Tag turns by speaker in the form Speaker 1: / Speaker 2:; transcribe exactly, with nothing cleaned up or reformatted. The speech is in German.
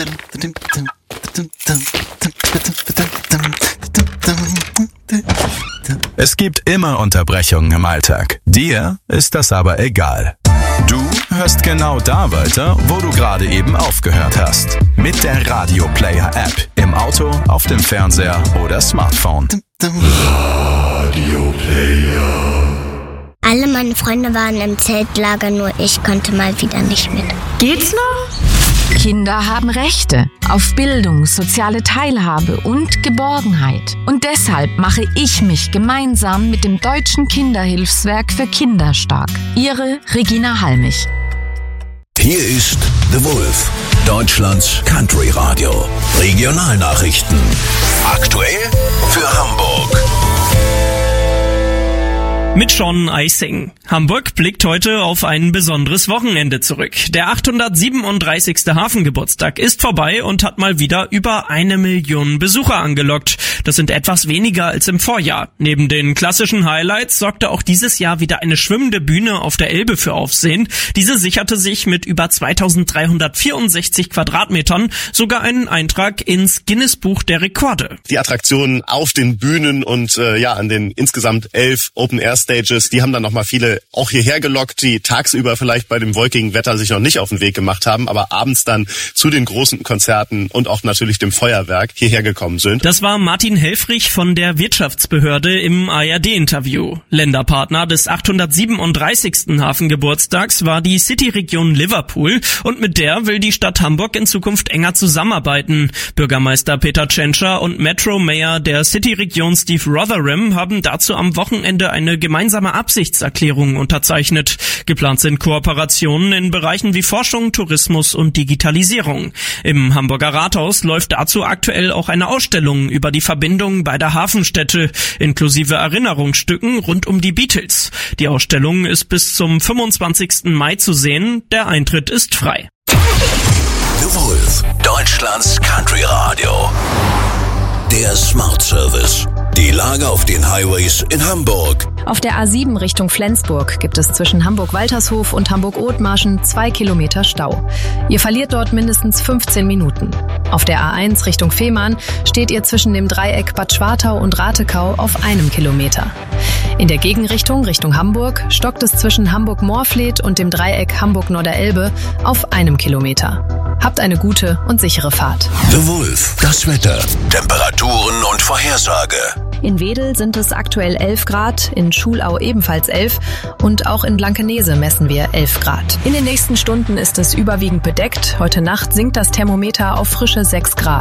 Speaker 1: Es gibt immer Unterbrechungen im Alltag. Dir ist das aber egal. Du hörst genau da weiter, wo du gerade eben aufgehört hast. Mit der Radio Player App. Im Auto, auf dem Fernseher oder Smartphone. Radio
Speaker 2: Player. Alle meine Freunde waren im Zeltlager, nur ich konnte mal wieder nicht mit.
Speaker 3: Geht's noch? Kinder haben Rechte auf Bildung, soziale Teilhabe und Geborgenheit. Und deshalb mache ich mich gemeinsam mit dem Deutschen Kinderhilfswerk für Kinder stark. Ihre Regina Halmich.
Speaker 4: Hier ist The Wolf, Deutschlands Country Radio. Regionalnachrichten. Aktuell für Hamburg.
Speaker 5: Mit Sean Eising. Hamburg blickt heute auf ein besonderes Wochenende zurück. Der achthundertsiebenunddreißigste Hafengeburtstag ist vorbei und hat mal wieder über eine Million Besucher angelockt. Das sind etwas weniger als im Vorjahr. Neben den klassischen Highlights sorgte auch dieses Jahr wieder eine schwimmende Bühne auf der Elbe für Aufsehen. Diese sicherte sich mit über zweitausenddreihundertvierundsechzig Quadratmetern sogar einen Eintrag ins Guinness-Buch der Rekorde.
Speaker 6: Die Attraktionen auf den Bühnen und äh, ja an den insgesamt elf Open-Air-Stages, die haben dann nochmal viele auch hierher gelockt, die tagsüber vielleicht bei dem wolkigen Wetter sich noch nicht auf den Weg gemacht haben, aber abends dann zu den großen Konzerten und auch natürlich dem Feuerwerk hierher gekommen sind.
Speaker 5: Das war Martin Helfrich von der Wirtschaftsbehörde im A R D-Interview. Länderpartner des achthundertsiebenunddreißigsten Hafengeburtstags war die City-Region Liverpool und mit der will die Stadt Hamburg in Zukunft enger zusammenarbeiten. Bürgermeister Peter Tschentscher und Metro-Mayor der City-Region Steve Rotherham haben dazu am Wochenende eine gemeinsame Absichtserklärung unterzeichnet. Geplant sind Kooperationen in Bereichen wie Forschung, Tourismus und Digitalisierung. Im Hamburger Rathaus läuft dazu aktuell auch eine Ausstellung über die Verbindung beider Hafenstädte, inklusive Erinnerungsstücken rund um die Beatles. Die Ausstellung ist bis zum fünfundzwanzigsten Mai zu sehen. Der Eintritt ist frei.
Speaker 4: The Wolf, Deutschlands Country Radio. Der Smart Service. Die Lage auf den Highways in Hamburg.
Speaker 7: Auf der A sieben Richtung Flensburg gibt es zwischen Hamburg-Waltershof und Hamburg-Othmarschen zwei Kilometer Stau. Ihr verliert dort mindestens fünfzehn Minuten. Auf der A eins Richtung Fehmarn steht ihr zwischen dem Dreieck Bad Schwartau und Ratekau auf einem Kilometer. In der Gegenrichtung Richtung Hamburg stockt es zwischen Hamburg-Moorfleet und dem Dreieck Hamburg-Norderelbe auf einem Kilometer. Habt eine gute und sichere Fahrt.
Speaker 4: The Wolf, das Wetter, Temperaturen und Vorhersage.
Speaker 7: In Wedel sind es aktuell elf Grad, in Schulau ebenfalls elf und auch in Blankenese messen wir elf Grad. In den nächsten Stunden ist es überwiegend bedeckt. Heute Nacht sinkt das Thermometer auf frische sechs Grad.